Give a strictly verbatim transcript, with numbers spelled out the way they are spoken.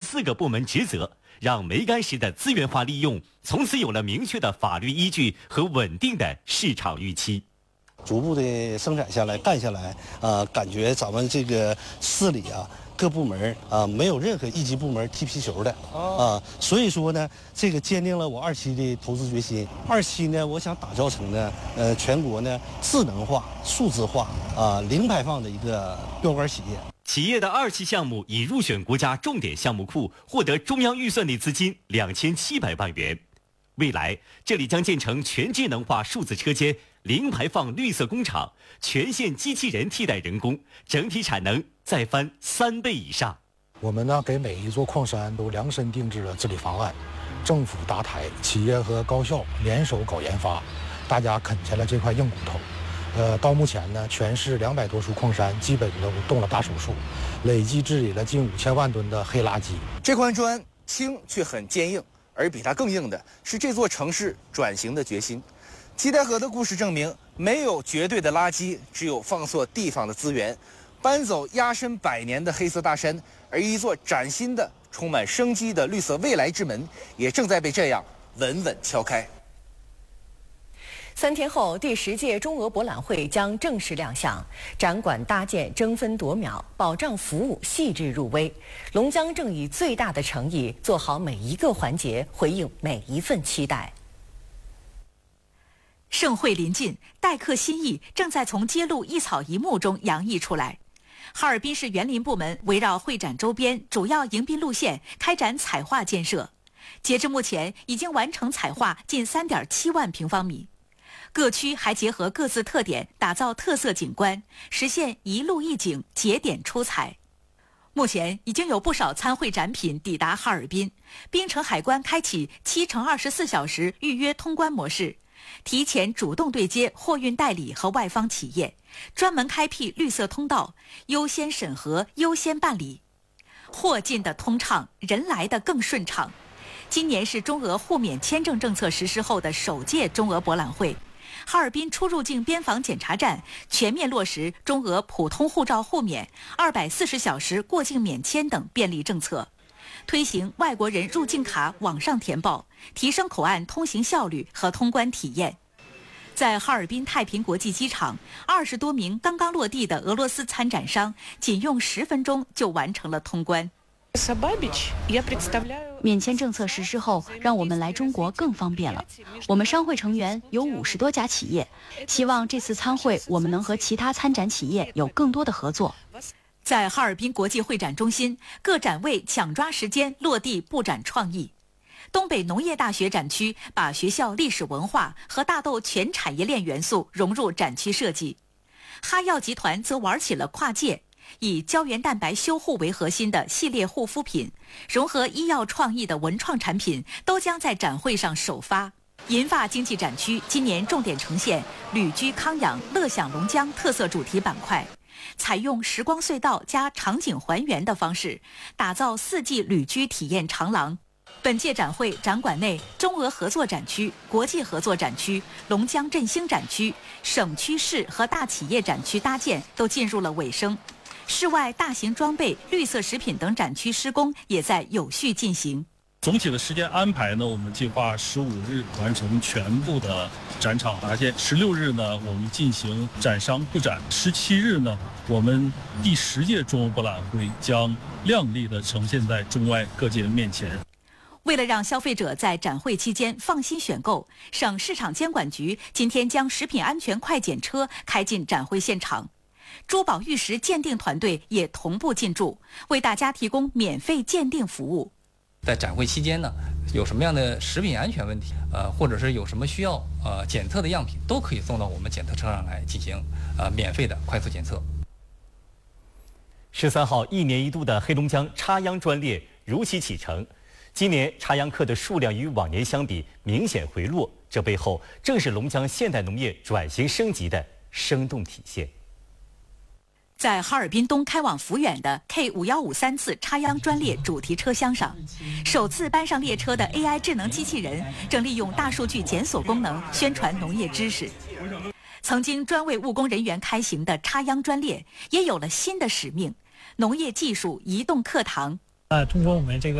四个部门职责，让煤干石的资源化利用从此有了明确的法律依据和稳定的市场预期。 逐步的生产下来、干下来，啊，感觉咱们这个市里啊，各部门啊，没有任何一级部门踢皮球的啊，所以说呢，这个坚定了我二期的投资决心。二期呢，我想打造成呢，呃，全国呢智能化、数字化啊、零排放的一个标杆企业。 企业的二期项目已入选国家重点项目库，获得中央预算内资金两千七百万元。未来，这里将建成全智能化数字车间、零排放绿色工厂，全线机器人替代人工，整体产能再翻三倍以上。 我们呢，给每一座矿山都量身定制了治理方案，政府搭台，企业和高校联手搞研发，大家啃下了这块硬骨头。呃，到目前呢，全市两百多处矿山基本都动了大手术，累计治理了近五千万吨的黑垃圾。 这块砖轻却很坚硬，而比它更硬的是这座城市转型的决心。七台河的故事证明，没有绝对的垃圾，只有放错地方的资源。搬走压身百年的黑色大山，而一座崭新的、充满生机的绿色未来之门，也正在被这样稳稳敲开。 三天后，第十届中俄博览会将正式亮相，展馆搭建争分夺秒，保障服务细致入微。龙江正以最大的诚意做好每一个环节，回应每一份期待。 盛会临近，待客心意正在从揭露一草一木中洋溢出来。哈尔滨市园林部门围绕会展周边主要迎宾路线开展彩画建设，截至目前已经完成彩画近 三点七万平方米。各区还结合各自特点，打造特色景观，实现一路一景，节点出彩。目前已经有不少参会展品抵达哈尔滨，滨城海关开启七乘二十四小时预约通关模式，提前主动对接货运代理和外方企业，专门开辟绿色通道，优先审核，优先办理。货进的通畅，人来的更顺畅。今年是中俄互免签证政策实施后的首届中俄博览会。哈尔滨出入境边防检查站全面落实中俄普通护照互免、二百四十小时过境免签等便利政策，推行外国人入境卡网上填报，提升口岸通行效率和通关体验。在哈尔滨太平国际机场，二十多名刚刚落地的俄罗斯参展商，仅用十分钟就完成了通关。 免签政策实施后，让我们来中国更方便了。我们商会成员有五十多家企业，希望这次参会我们能和其他参展企业有更多的合作。 在哈尔滨国际会展中心，各展位抢抓时间落地布展创意。东北农业大学展区把学校历史文化和大豆全产业链元素融入展区设计。哈药集团则玩起了跨界，以胶原蛋白修护为核心的系列护肤品，融合医药创意的文创产品，都将在展会上首发。银发经济展区今年重点呈现旅居康养、乐享龙江特色主题板块，采用时光隧道加场景还原的方式，打造四季旅居体验长廊。本届展会展馆内，中俄合作展区、国际合作展区、龙江振兴展区、省区市和大企业展区搭建都进入了尾声。室外大型装备、绿色食品等展区施工也在有序进行。 总体的时间安排呢，我们计划十五日完成全部的展场搭建，十六日呢，我们进行展商布展，十七日呢，我们第十届中欧博览会将亮丽地呈现在中外各界面前。 为了让消费者在展会期间放心选购，省市场监管局今天将食品安全快检车开进展会现场。珠宝玉石鉴定团队也同步进驻，为大家提供免费鉴定服务。 在展会期间呢，有什么样的食品安全问题，呃，或者是有什么需要呃检测的样品，都可以送到我们检测车上来进行呃免费的快速检测。 十三号，一年一度的黑龙江插秧专列如期启程。今年插秧客的数量与往年相比明显回落，这背后正是龙江现代农业转型升级的生动体现。 在哈尔滨东开往抚远的 K 五一五三次插秧专列主题车厢上，首次搬上列车的 A I 智能机器人正利用大数据检索功能宣传农业知识。曾经专为务工人员开行的插秧专列也有了新的使命——农业技术移动课堂。 呃，通过我们这个